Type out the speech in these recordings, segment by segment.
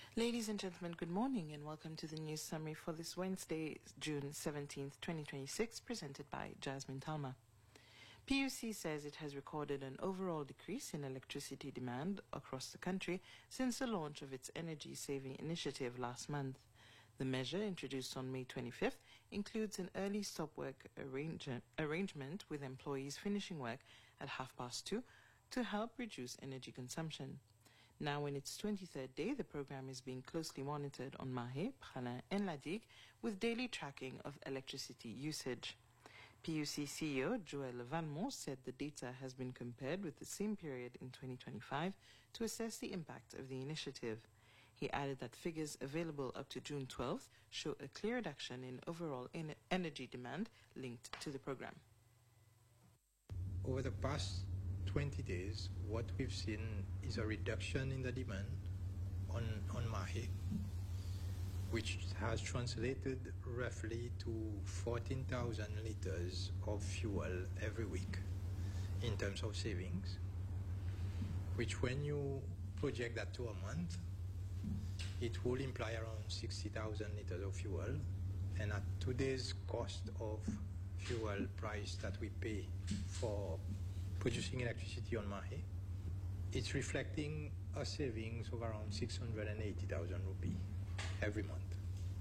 Ladies and gentlemen, good morning and welcome to the news summary for this Wednesday, June 17th, 2026, presented by Jasmine Talma. PUC says it has recorded an overall decrease in electricity demand across the country since the launch of its energy-saving initiative last month. The measure, introduced on May 25th, includes an early stop work arrangement with employees finishing work at 2:30 to help reduce energy consumption. Now in its 23rd day, the program is being closely monitored on Mahé, Pralin and La Digue with daily tracking of electricity usage. PUC CEO Joël Valmont said the data has been compared with the same period in 2025 to assess the impact of the initiative. He added that figures available up to June 12th show a clear reduction in overall energy demand linked to the program. Over the past 20 days, what we've seen is a reduction in the demand on Mahé, which has translated roughly to 14,000 liters of fuel every week in terms of savings, which when you project that to a month, it will imply around 60,000 liters of fuel. And at today's cost of fuel price that we pay for producing electricity on Mahé, it's reflecting a savings of around 680,000 rupee every month.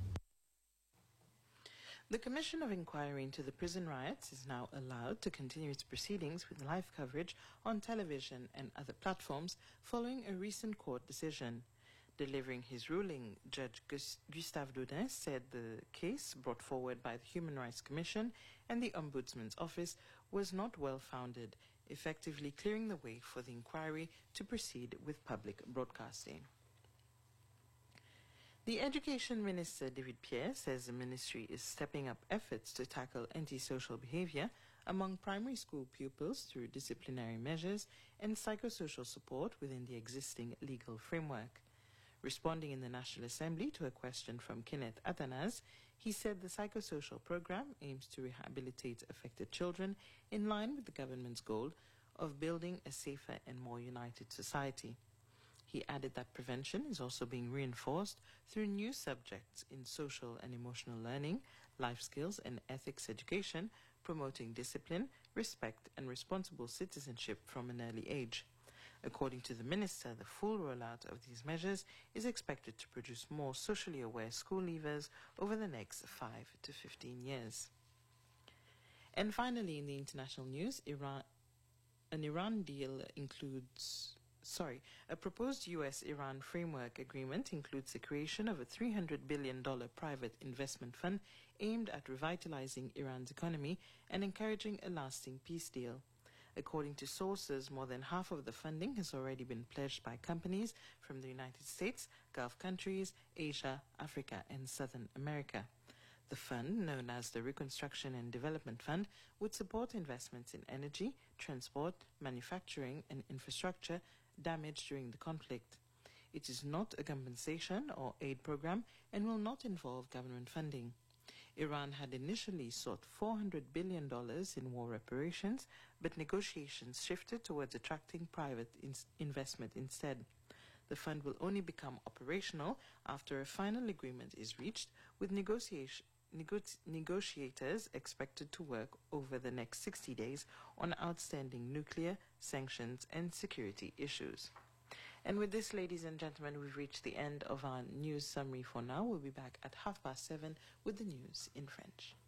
The Commission of Inquiry into the prison riots is now allowed to continue its proceedings with live coverage on television and other platforms following a recent court decision. Delivering his ruling, Judge Gustave Dodin said the case brought forward by the Human Rights Commission and the Ombudsman's Office was not well-founded, effectively clearing the way for the inquiry to proceed with public broadcasting. The Education Minister, David Pierre, says the ministry is stepping up efforts to tackle antisocial behavior among primary school pupils through disciplinary measures and psychosocial support within the existing legal framework. Responding in the National Assembly to a question from Kenneth Atanas, he said the psychosocial program aims to rehabilitate affected children in line with the government's goal of building a safer and more united society. He added that prevention is also being reinforced through new subjects in social and emotional learning, life skills and ethics education, promoting discipline, respect and responsible citizenship from an early age. According to the minister, the full rollout of these measures is expected to produce more socially aware school leavers over the next 5 to 15 years. And finally, in the international news, a proposed U.S.-Iran framework agreement includes the creation of a $300 billion private investment fund aimed at revitalizing Iran's economy and encouraging a lasting peace deal. According to sources, more than half of the funding has already been pledged by companies from the United States, Gulf countries, Asia, Africa, and Southern America. The fund, known as the Reconstruction and Development Fund, would support investments in energy, transport, manufacturing, and infrastructure damaged during the conflict. It is not a compensation or aid program and will not involve government funding. Iran had initially sought $400 billion in war reparations, but negotiations shifted towards attracting private investment instead. The fund will only become operational after a final agreement is reached, with negotiators expected to work over the next 60 days on outstanding nuclear, sanctions, and security issues. And with this, ladies and gentlemen, we've reached the end of our news summary for now. We'll be back at 7:30 with the news in French.